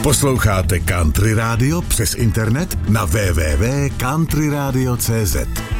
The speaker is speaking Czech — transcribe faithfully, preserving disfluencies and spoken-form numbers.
Posloucháte Country Radio přes internet na w w w tečka country radio tečka c z.